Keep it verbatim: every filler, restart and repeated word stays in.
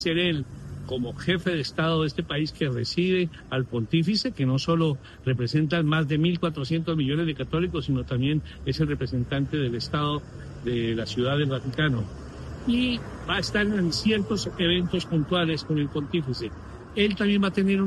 ser él como jefe de Estado de este país que recibe al pontífice, que no solo representa más de mil cuatrocientos millones de católicos, sino también es el representante del Estado de la Ciudad del Vaticano. Y va a estar en ciertos eventos puntuales con el pontífice. Él también va a tener un